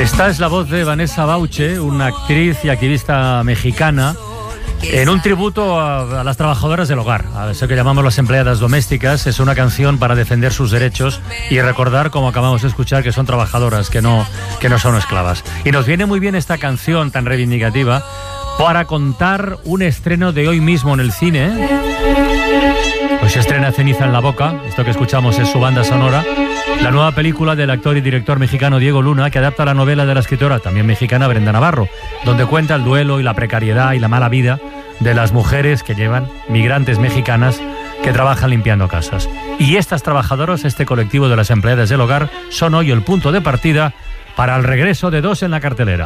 Esta es la voz de Vanessa Bauche, una actriz y activista mexicana, en un tributo a las trabajadoras del hogar, a eso que llamamos las empleadas domésticas. Es una canción para defender sus derechos y recordar, como acabamos de escuchar, que son trabajadoras, que no son esclavas. Y nos viene muy bien esta canción tan reivindicativa para contar un estreno de hoy mismo en el cine. Hoy se estrena Ceniza en la boca. Esto que escuchamos es su banda sonora. La nueva película del actor y director mexicano Diego Luna, que adapta la novela de la escritora también mexicana Brenda Navarro, donde cuenta el duelo y la precariedad y la mala vida de las mujeres que llevan, migrantes mexicanas, que trabajan limpiando casas. Y estas trabajadoras, este colectivo de las empleadas del hogar, son hoy el punto de partida para el regreso de Dos en la cartelera.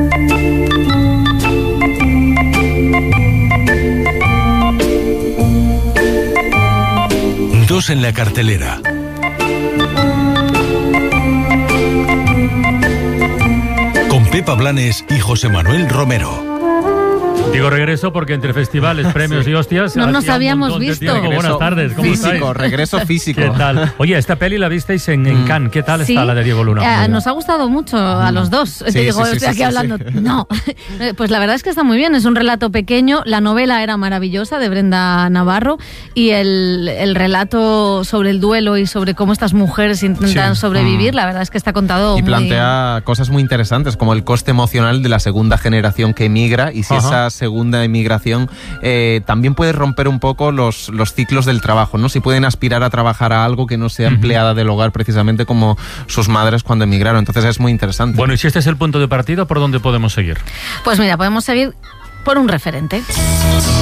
Dos en la cartelera. Con Pepa Blanes y José Manuel Romero. Digo regreso porque entre festivales, premios y hostias... No nos habíamos visto. Buenas tardes, ¿cómo estáis? Regreso físico. ¿Qué tal? Oye, esta peli la visteis en Cannes. ¿Qué tal está la de Diego Luna? Nos ha gustado mucho a los dos. Te digo, estoy aquí hablando. No, pues la verdad es que está muy bien. Es un relato pequeño. La novela era maravillosa, de Brenda Navarro, y el relato sobre el duelo y sobre cómo estas mujeres intentan sobrevivir, la verdad es que está contado y plantea cosas muy interesantes, como el coste emocional de la segunda generación que emigra, y si esa segunda emigración también puede romper un poco los ciclos del trabajo, ¿no? Si pueden aspirar a trabajar a algo que no sea empleada del hogar, precisamente como sus madres cuando emigraron. Entonces es muy interesante. Bueno, y si este es el punto de partida, ¿por dónde podemos seguir? Pues mira, podemos seguir por un referente.